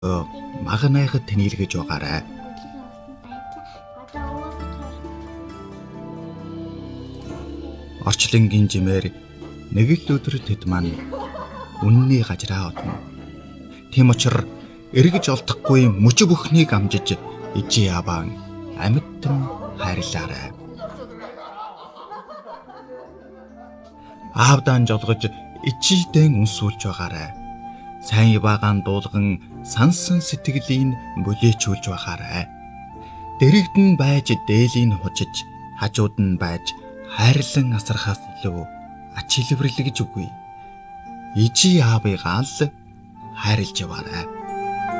Магнайхад тэнэлгэж байгаарай. Орчлонгийн жимээр нэг л өдөр тэд маань үнний гажраа одно. Тийм учраас эргэж олдохгүй мөчө бүхнийг амжиж ижи яваан амьтан хайрлаарай. Аавдаан жолгож ичидэн үнсүүлж байгаарай. Сайн ивагаан дуулган сансан сэтгэлийн бүлээчүүлж байгаарай. Дэрэгдэн байж дээлийн хужиж, хажууд нь байж хайрлан асархаас илүү ач илбэрлэгж үгүй. Ижи аавыгаа л хайрлж яваарай.